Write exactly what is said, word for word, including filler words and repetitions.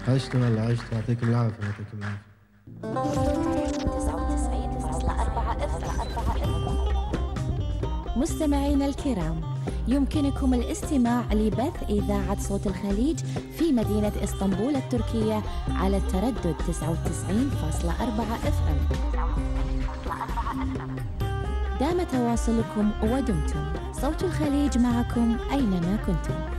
عشت والله عشت، يعطيكم العافية يعطيكم العافية. مستمعينا الكرام، يمكنكم الاستماع لبث إذاعة صوت الخليج في مدينة إسطنبول التركية على التردد تسعة وتسعين فاصلة أربعة إف إم. دام تواصلكم ودمتم، صوت الخليج معكم أينما كنتم.